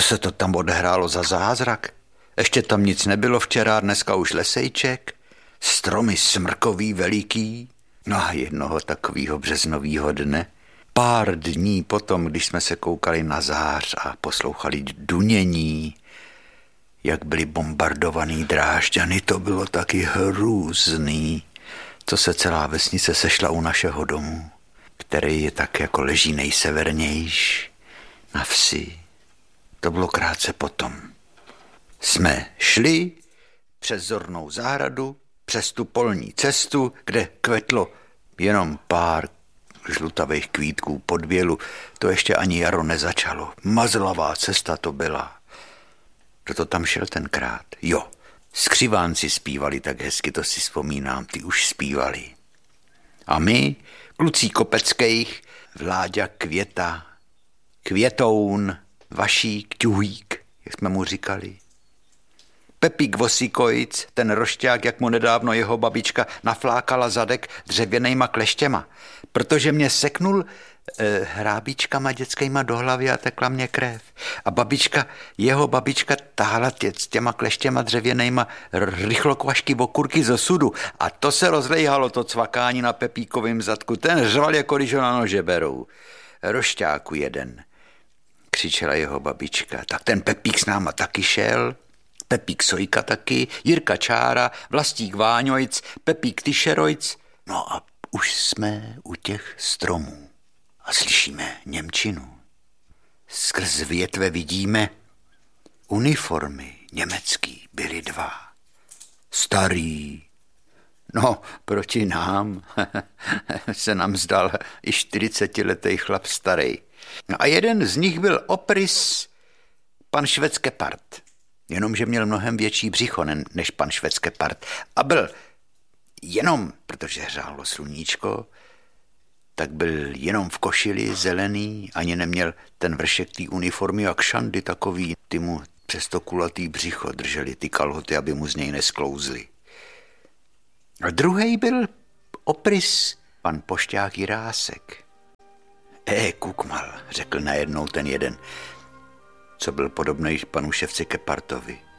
Co se to tam odehrálo za zázrak? Ještě tam nic nebylo včera, dneska už lesejček, stromy smrkový veliký. No a jednoho takového březnového dne, pár dní potom, když jsme se koukali na zář a poslouchali dunění, jak byly bombardovaný Drážďany, to bylo taky hrůzný, co se celá vesnice sešla u našeho domu, který je tak jako leží nejsevernějš na vsi. To bylo krátce potom. Jsme šli přes zornou zahradu, přes tu polní cestu, kde kvetlo jenom pár žlutavých kvítků pod bělu. To ještě ani jaro nezačalo. Mazlavá cesta to byla. Kdo to tam šel tenkrát? Jo, skřivánci zpívali tak hezky, to si vzpomínám, ty už zpívali. A my, kluci Kopeckých, Vláďa Květa, Květoun, Vašík, Ťuhýk, jak jsme mu říkali. Pepík Vosíkojc, ten rošťák, jak mu nedávno jeho babička naflákala zadek dřevěnejma kleštěma, protože mě seknul hrábíčkama dětskýma do hlavy a tekla mě krev. A jeho babička tahala s těma kleštěma dřevěnejma rychlokvašky okurky z osudu a to se rozlejhalo, to cvakání na Pepíkovým zadku. Ten řval, jako když ho na nože berou. Rošťáku jeden, křičela jeho babička. Tak ten Pepík s náma taky šel, Pepík Sojka taky, Jirka Čára, Vlastík Váňojc, Pepík Tyšerojc. No a už jsme u těch stromů a slyšíme němčinu. Skrz větve vidíme uniformy německý, byly dva. Starý. No, proti nám se nám zdal i 40letý chlap starý. No a jeden z nich byl oprys pan Šveckepart. Jenomže měl mnohem větší břicho než pan Šveckepart. A byl jenom, protože hřálo sluníčko, tak byl jenom v košili zelený, ani neměl ten vršek té uniformy jak šandy takový. Ty mu přes to kulatý břicho drželi ty kalhoty, aby mu z něj nesklouzly. A druhý byl oprys pan pošťák Jirásek. Kukmal, řekl najednou ten jeden, co byl podobný panu Ševci Kepartovi.